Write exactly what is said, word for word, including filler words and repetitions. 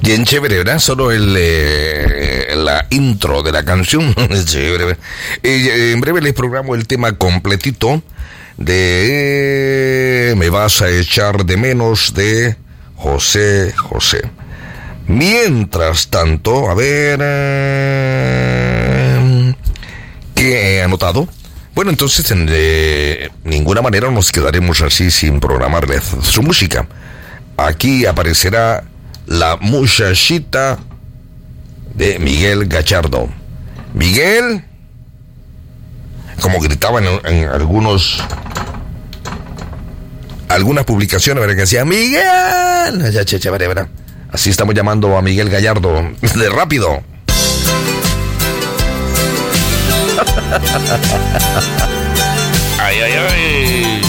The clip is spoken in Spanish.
Bien chévere, ¿verdad? Solo el eh, la intro de la canción es chévere. Eh, en breve les programo el tema completito de eh, Me vas a echar de menos de José José. Mientras tanto, a ver... Eh, ¿qué he anotado? Bueno, entonces de ninguna manera nos quedaremos así sin programarle su música. Aquí aparecerá La Muchachita de Miguel Gallardo. Miguel, como gritaban en, en algunos algunas publicaciones, ¿verdad? Que decía Miguel, ya, che, che, ¿verdad? Así estamos llamando a Miguel Gallardo de rápido. Ay, ay, ay.